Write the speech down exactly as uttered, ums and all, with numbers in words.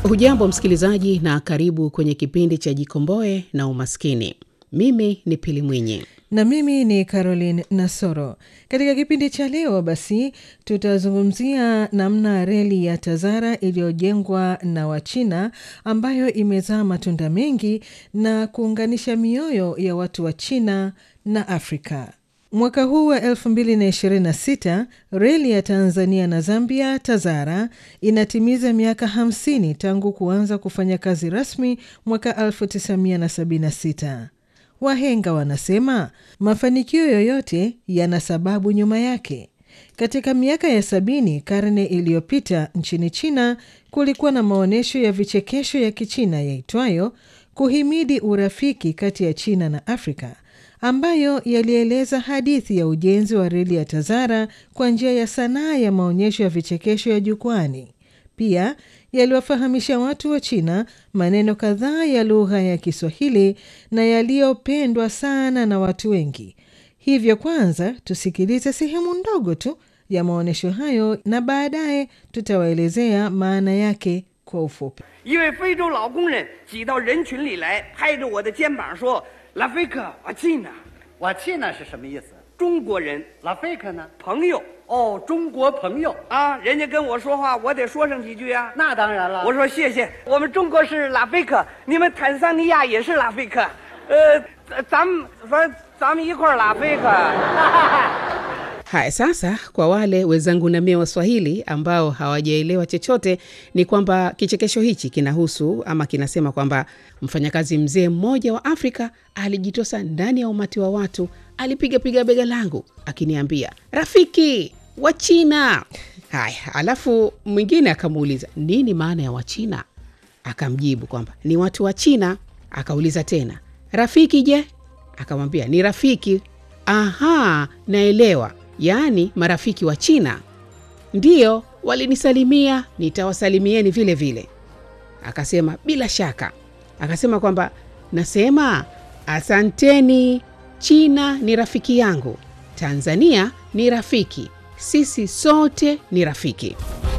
Hujambo msikilizaji na karibu kwenye kipindi cha Jikomboe na Umaskini. Mimi ni Pili Mwinyi. Na mimi ni Caroline Nasoro. Katika kipindi cha leo basi tutazungumzia namna reli ya Tazara iliyojengwa na Wachina ambayo imezaa matunda mengi na kuunganisha mioyo ya watu wa China na Afrika. Mwaka huu wa elfu mbili ishirini na sita, reli ya Tanzania na Zambia Tazara inatimiza miaka hamsini tangu kuanza kufanya kazi rasmi mwaka elfu tisa mia sabini na sita. Wahenga wanasema mafanikio yoyote yana sababu nyuma yake. Katika miaka ya sabini karne iliyopita nchini China kulikuwa na maonesho ya vichekesho ya Kichina yaitwayo Kuhimidi Urafiki kati ya China na Afrika, ambayo yalieleza hadithi ya ujenzi wa reli ya Tazara kwa njia ya sanaa ya maonyesho ya vichekesho ya jukwani. Pia yaliwafahamisha watu wa China maneno kadhaa ya lugha ya Kiswahili na yaliyopendwa sana na watu wengi. Hivyo kwanza tusikilize sehemu ndogo tu ya maonyesho hayo na baadaye tutawaelezea maana yake kwa ufupi. 一位非洲老工人挤到人群里来，拍着我的肩膀说：“拉菲克，我去呢。” 我去呢是什么意思？ 中国人， 拉菲克呢？ 朋友哦，中国朋友啊，人家跟我说话，我得说上几句啊。 那当然了。 我说谢谢，我们中国是拉菲克，你们坦桑尼亚也是拉菲克，呃，咱们反正咱们一块儿拉菲克。 Hai, sasa kwa wale wenzangu na mimi wa Swahili ambao hawajaelewa chochote ni kwamba kichekesho hichi kinahusu ama kinasema kwamba mfanyakazi mzee mmoja wa Afrika alijitosa ndani ya umati wa watu, alipiga piga bega langu akiniambia, "Rafiki wa China." Haya, alafu mwingine akamuuliza, "Nini maana ya Wachina?" Akamjibu kwamba ni watu wa China. Akauliza tena, "Rafiki je?" Akamwambia, "Ni rafiki." Aha, naelewa. Yaani marafiki wa China. Ndiyo, walinisalimia, nitawasalimieni vile vile. Akasema, bila shaka. Akasema kwamba, nasema, asanteni, China ni rafiki yangu, Tanzania ni rafiki, sisi sote ni rafiki.